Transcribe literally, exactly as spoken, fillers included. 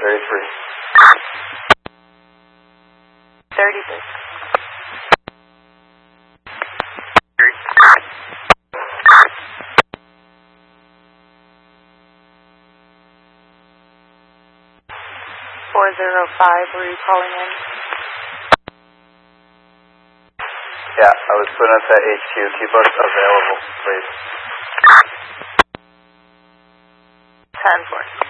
thirty-three. thirty-six. four zero five, were you calling in? Yeah, I was putting up at H Q. Keep us available, please. ten four.